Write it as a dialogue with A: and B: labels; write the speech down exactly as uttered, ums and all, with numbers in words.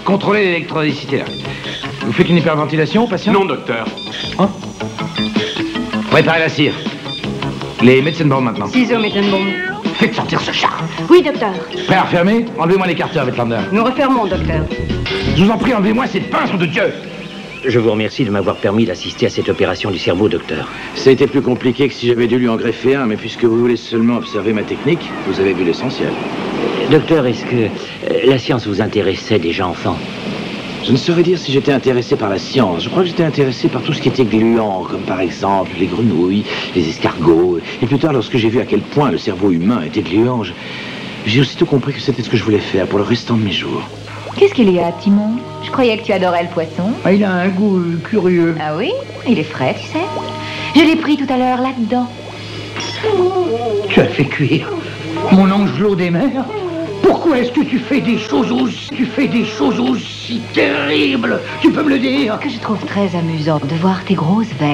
A: contrôler l'électronicité, là. Vous faites une hyperventilation au patient?
B: Non, docteur.
A: Hein? Préparez la cire. Les médecins maintenant.
C: Ciseaux, médecine.
A: Faites sortir ce chat.
C: Oui, docteur.
A: Prêt à refermer? Enlevez-moi l'écarteur avec Lander.
C: Nous refermons, docteur.
A: Je vous en prie, enlevez-moi ces pinces, nom de Dieu.
D: Je vous remercie de m'avoir permis d'assister à cette opération du cerveau, docteur.
E: Ça a été plus compliqué que si j'avais dû lui en greffer un, mais puisque vous voulez seulement observer ma technique, vous avez vu l'essentiel.
D: Euh, docteur, est-ce que euh, la science vous intéressait déjà enfant?
E: Je ne saurais dire si j'étais intéressé par la science. Je crois que j'étais intéressé par tout ce qui était gluant, comme par exemple les grenouilles, les escargots. Et plus tard, lorsque j'ai vu à quel point le cerveau humain était gluant, je- j'ai aussitôt compris que c'était ce que je voulais faire pour le restant de mes jours.
F: Qu'est-ce qu'il y a, Timon? Je croyais que tu adorais le poisson.
G: Ah, il a un goût euh, curieux.
F: Ah oui? Il est frais, tu sais. Je l'ai pris tout à l'heure là-dedans.
G: Tu as fait cuire mon angelot des mers. Pourquoi est-ce que tu fais des choses aussi... Tu fais des choses aussi terribles? Tu peux me le dire?
F: Que je trouve très amusant de voir tes grosses veines.